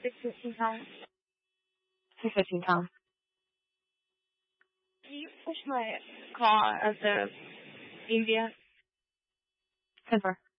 6:15 pounds. 215 pounds. Can you push my car at the India? Confirm.